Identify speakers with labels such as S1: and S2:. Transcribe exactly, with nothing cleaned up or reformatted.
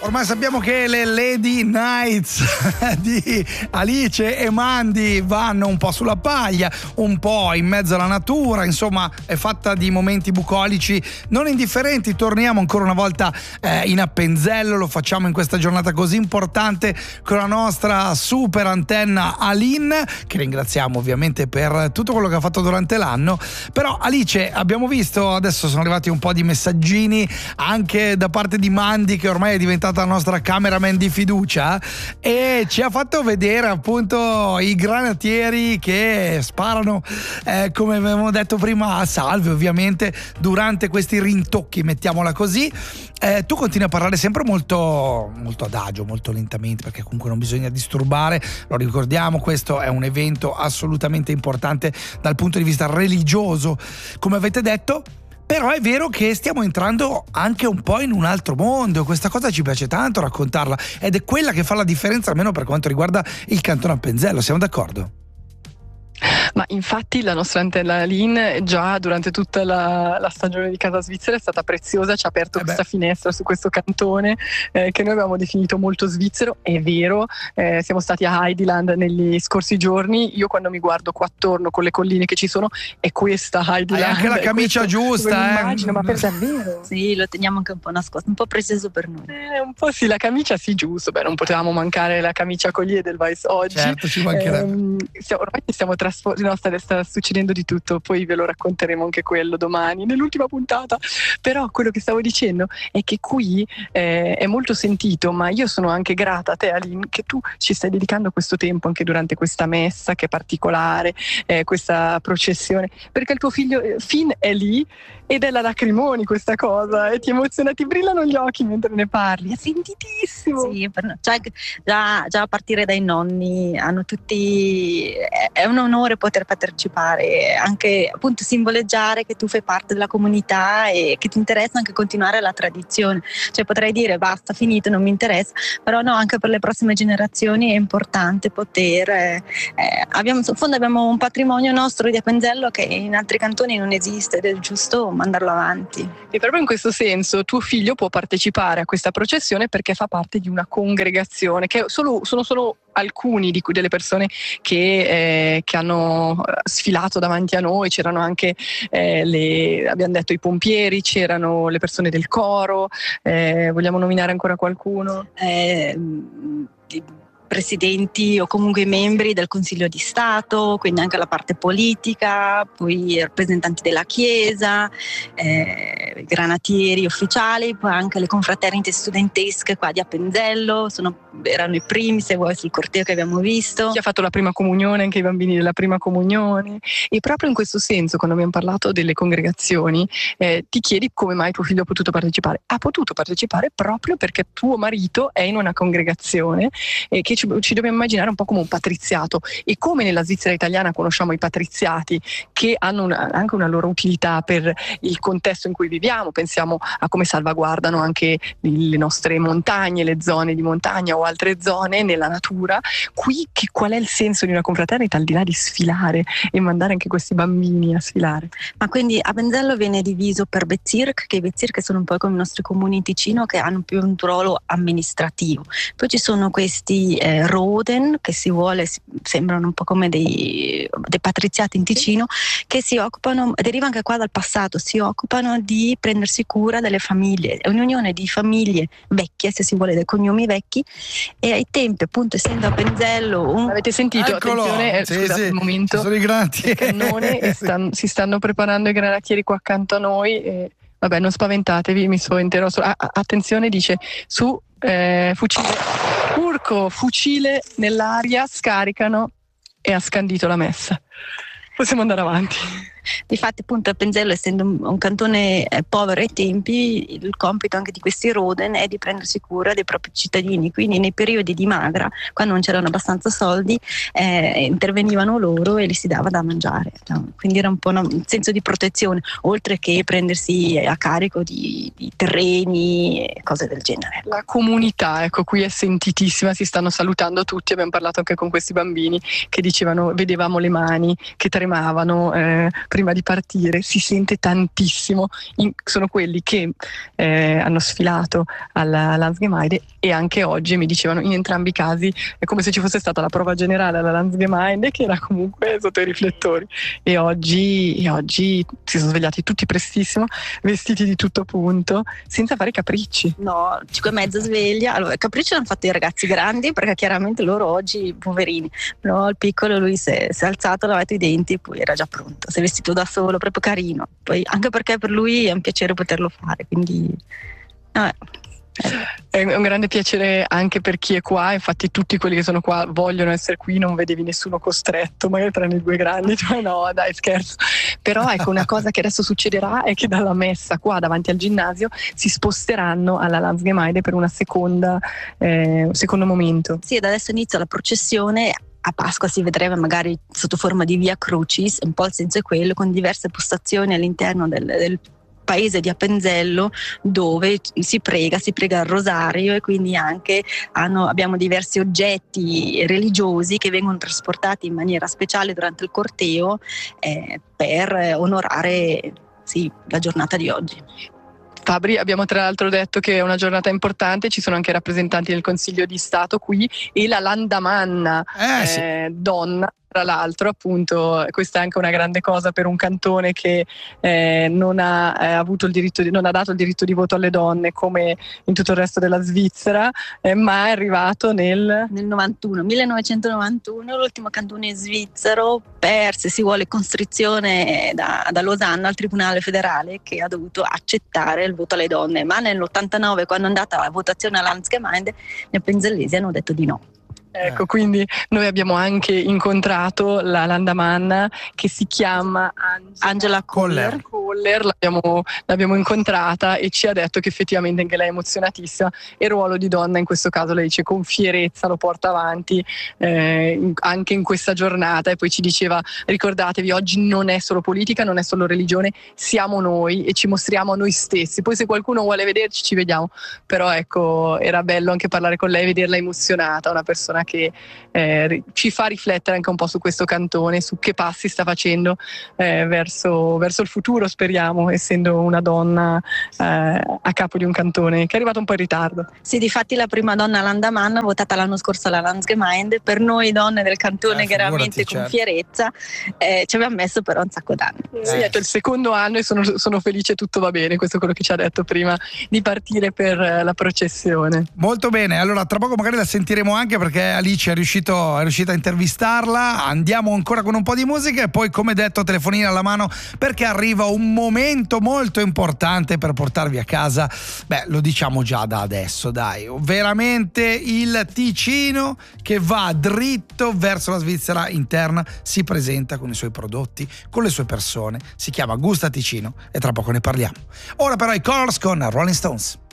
S1: Ormai sappiamo che le Lady Nights di Alice e Mandy vanno un po' sulla paglia, un po' in mezzo alla natura, insomma è fatta di momenti bucolici non indifferenti. Torniamo ancora una volta eh, in Appenzello, lo facciamo in questa giornata così importante con la nostra super antenna Aline, che ringraziamo ovviamente per tutto quello che ha fatto durante l'anno. Però Alice, abbiamo visto, adesso sono arrivati un po' di messaggini anche da parte di Mandy, che ormai è diventata la nostra cameraman di fiducia, e ci ha fatto vedere appunto i granatieri che sparano eh, come avevamo detto prima a salve, ovviamente durante questi rintocchi, mettiamola così. Eh, tu continui a parlare sempre molto molto adagio, molto lentamente, perché comunque non bisogna disturbare, lo ricordiamo, questo è un evento assolutamente importante dal punto di vista religioso, come avete detto. Però è vero che stiamo entrando anche un po' in un altro mondo, questa cosa ci piace tanto raccontarla, ed è quella che fa la differenza, almeno per quanto riguarda il Cantone Appenzello, siamo d'accordo?
S2: Ma infatti la nostra antenna Aline già durante tutta la, la stagione di Casa Svizzera è stata preziosa, ci ha aperto eh questa finestra su questo cantone eh, che noi avevamo definito molto svizzero. È vero, eh, siamo stati a Heideland negli scorsi giorni, io quando mi guardo qua attorno con le colline che ci sono è questa Heideland.
S1: Hai anche la camicia giusta, eh?
S2: Immagino, ma per davvero?
S3: Sì, lo teniamo anche un po' nascosto, un po' preciso per noi.
S2: Eh, un po' sì, la camicia sì, giusto, beh non potevamo mancare la camicia con gli Edelweiss oggi.
S1: Certo, ci mancherebbe.
S2: Eh, stiamo, ormai stiamo trasformando, no, sta, sta succedendo di tutto, poi ve lo racconteremo anche quello domani nell'ultima puntata. Però quello che stavo dicendo è che qui eh, è molto sentito, ma io sono anche grata a te Aline che tu ci stai dedicando questo tempo anche durante questa messa che è particolare, eh, questa processione, perché il tuo figlio eh, Finn è lì ed è la lacrimoni questa cosa e ti emoziona, ti brillano gli occhi mentre ne parli, è sentitissimo.
S3: Sì, per, cioè, già, già a partire dai nonni hanno tutti, è, è un onore poter partecipare, anche appunto simboleggiare che tu fai parte della comunità e che ti interessa anche continuare la tradizione. Cioè potrei dire basta, finito, non mi interessa, però no, anche per le prossime generazioni è importante poter eh, abbiamo, in fondo abbiamo un patrimonio nostro di Appenzello che in altri cantoni non esiste ed è giusto mandarlo avanti.
S2: E proprio in questo senso tuo figlio può partecipare a questa processione perché fa parte di una congregazione che solo, sono solo alcuni di cui delle persone che, eh, che hanno sfilato davanti a noi. C'erano anche eh, le, abbiamo detto i pompieri, c'erano le persone del coro, eh, vogliamo nominare ancora qualcuno?
S3: Eh, presidenti o comunque membri del Consiglio di Stato, quindi anche la parte politica, poi i rappresentanti della Chiesa, eh, granatieri ufficiali, poi anche le confraternite studentesche qua di Appenzello, sono, erano i primi, se vuoi, sul corteo che abbiamo visto.
S2: Chi ha fatto la prima comunione, anche i bambini della prima comunione. E proprio in questo senso, quando abbiamo parlato delle congregazioni, eh, ti chiedi come mai tuo figlio ha potuto partecipare. Ha potuto partecipare proprio perché tuo marito è in una congregazione eh, che Ci, ci dobbiamo immaginare un po' come un patriziato, e come nella Svizzera italiana conosciamo i patriziati che hanno una, anche una loro utilità per il contesto in cui viviamo. Pensiamo a come salvaguardano anche le nostre montagne, le zone di montagna o altre zone nella natura. Qui che, qual è il senso di una confraternita al di là di sfilare e mandare anche questi bambini a sfilare?
S3: Ma quindi Appenzello viene diviso per Bezirk, che i Bezirk sono un po' come i nostri comuni in Ticino che hanno più un ruolo amministrativo. Poi ci sono questi eh, Roden, che si vuole, sembrano un po' come dei, dei patriziati in Ticino, che si occupano, deriva anche qua dal passato, si occupano di prendersi cura delle famiglie, è un'unione di famiglie vecchie, se si vuole, dei cognomi vecchi, e ai tempi, appunto, essendo Appenzello un...
S2: Avete sentito?
S1: Eccolo.
S2: Attenzione, eh,
S1: sì,
S2: scusate
S1: sì,
S2: un momento,
S1: ci sono i granatieri,
S2: il cannone e stanno, si stanno preparando i granatieri qua accanto a noi e, vabbè, non spaventatevi, mi spaventerò solo. Ah, attenzione, dice su eh, fucile Urco, fucile nell'aria, scaricano e ha scandito la messa. Possiamo andare avanti.
S3: Difatti, appunto, Appenzello, essendo un, un cantone eh, povero ai tempi, il compito anche di questi Roden è di prendersi cura dei propri cittadini, quindi nei periodi di magra, quando non c'erano abbastanza soldi, eh, intervenivano loro e li si dava da mangiare, no? Quindi era un po' una, un senso di protezione, oltre che prendersi a carico di, di terreni e cose del genere.
S2: La comunità, ecco, qui è sentitissima, si stanno salutando tutti, abbiamo parlato anche con questi bambini che dicevano, vedevamo le mani che tremavano eh, prima di partire si sente tantissimo. In, sono quelli che eh, hanno sfilato alla Landsgemeinde e anche oggi mi dicevano in entrambi i casi è come se ci fosse stata la prova generale alla Landsgemeinde che era comunque sotto i riflettori, e oggi, e oggi si sono svegliati tutti prestissimo, vestiti di tutto punto, senza fare capricci.
S3: No, cinque e mezza sveglia. Allora, i capricci l'hanno fatto i ragazzi grandi, perché chiaramente loro oggi, poverini, no, il piccolo lui si è, si è alzato, ha lavato i denti e poi era già pronto, si è vestito da solo, proprio carino. Poi anche perché per lui è un piacere poterlo fare, quindi vabbè.
S2: È un grande piacere anche per chi è qua, infatti tutti quelli che sono qua vogliono essere qui, non vedevi nessuno costretto, magari tranne i due grandi, cioè no dai scherzo, però ecco una cosa che adesso succederà è che dalla messa qua davanti al ginnasio si sposteranno alla Landsgemeinde per una seconda eh, un secondo momento.
S3: Sì, ed adesso inizia la processione. A Pasqua si vedrebbe magari sotto forma di Via Crucis, un po' il senso è quello, con diverse postazioni all'interno del, del paese di Appenzello dove si prega, si prega il rosario, e quindi anche hanno, abbiamo diversi oggetti religiosi che vengono trasportati in maniera speciale durante il corteo eh, per onorare sì, la giornata di oggi.
S2: Fabri, abbiamo tra l'altro detto che è una giornata importante, ci sono anche rappresentanti del Consiglio di Stato qui e la Landamanna,
S1: eh, sì.
S2: eh, donna. Tra l'altro, appunto, questa è anche una grande cosa per un cantone che eh, non ha eh, avuto il diritto di, non ha dato il diritto di voto alle donne come in tutto il resto della Svizzera, eh, ma è arrivato nel
S3: nel novantuno, millenovecentonovantuno, l'ultimo cantone svizzero per, se si vuole, costrizione da, da Losanna al Tribunale federale, che ha dovuto accettare il voto alle donne, ma nell'ottantanove, quando è andata la votazione alla Landsgemeinde, gli appenzellesi hanno detto di no.
S2: Ecco, quindi noi abbiamo anche incontrato la Landamanna che si chiama Angela,
S3: Angela Koller.
S2: Koller, l'abbiamo, l'abbiamo incontrata e ci ha detto che effettivamente anche lei è emozionatissima e il ruolo di donna in questo caso, lei dice, con fierezza lo porta avanti eh, anche in questa giornata, e poi ci diceva: ricordatevi, oggi non è solo politica, non è solo religione, siamo noi e ci mostriamo a noi stessi, poi se qualcuno vuole vederci ci vediamo, però ecco, era bello anche parlare con lei, vederla emozionata, una persona che eh, ci fa riflettere anche un po' su questo cantone, su che passi sta facendo eh, verso, verso il futuro, speriamo, essendo una donna eh, a capo di un cantone che è arrivato un po' in ritardo.
S3: Sì, difatti la prima donna Landamanna, votata l'anno scorso alla Landsgemeinde, per noi donne del cantone
S1: eh,
S3: chiaramente con
S1: certo.
S3: fierezza, eh, ci abbiamo messo però un sacco d'anni.
S2: Eh. Sì, è il secondo anno e sono, sono felice, tutto va bene, questo è quello che ci ha detto prima di partire per la processione.
S1: Molto bene, allora tra poco magari la sentiremo anche, perché Alice è, riuscito, è riuscita a intervistarla. Andiamo ancora con un po' di musica e poi, come detto, telefonina alla mano, perché arriva un momento molto importante per portarvi a casa. Beh, lo diciamo già da adesso, dai, veramente il Ticino che va dritto verso la Svizzera interna, si presenta con i suoi prodotti, con le sue persone, si chiama Gusta Ticino e tra poco ne parliamo. Ora però i Colors con Rolling Stones.